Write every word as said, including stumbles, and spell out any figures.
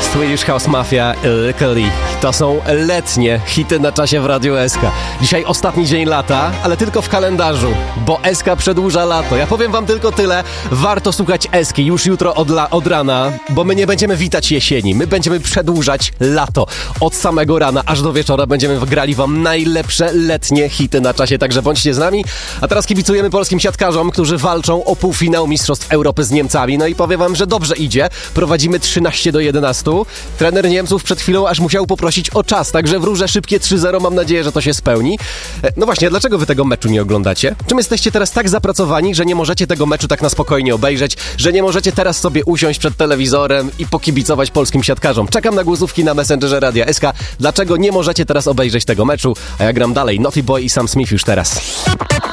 Swedish House Mafia, Lykkali. To są letnie hity na czasie w Radiu S K. Dzisiaj ostatni dzień lata, ale tylko w kalendarzu, bo S K przedłuża lato. Ja powiem wam tylko tyle, warto słuchać S-ki już jutro od, la, od rana, bo my nie będziemy witać jesieni, my będziemy przedłużać lato. Od samego rana aż do wieczora będziemy grali wam najlepsze letnie hity na czasie, także bądźcie z nami. A teraz kibicujemy polskim siatkarzom, którzy walczą o półfinał Mistrzostw Europy z Niemcami. No i powiem wam, że dobrze idzie. Prowadzimy trzynaście do jedenastu. Trener Niemców przed chwilą aż musiał poprosić o czas, także wróżę szybkie trzy zero. Mam nadzieję, że to się spełni. No właśnie, dlaczego wy tego meczu nie oglądacie? Czym jesteście teraz tak zapracowani, że nie możecie tego meczu tak na spokojnie obejrzeć, że nie możecie teraz sobie usiąść przed telewizorem i pokibicować polskim siatkarzom? Czekam na głosówki na Messengerze Radia S K. Dlaczego nie możecie teraz obejrzeć tego meczu? A ja gram dalej. Naughty Boy i Sam Smith już teraz.